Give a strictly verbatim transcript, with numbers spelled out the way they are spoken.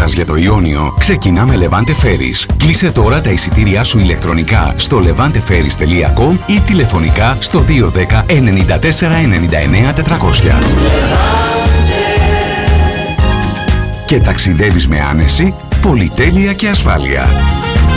Κρήτας για το Ιόνιο ξεκινά με Levante Ferries. Κλείσε τώρα τα εισιτήριά σου ηλεκτρονικά στο λεβάντε φέρις τελεία κομ ή τηλεφωνικά στο δύο ένα μηδέν εννιά τέσσερα εννιά εννέα τετρακόσια. Και ταξιδεύεις με άνεση, πολυτέλεια και ασφάλεια.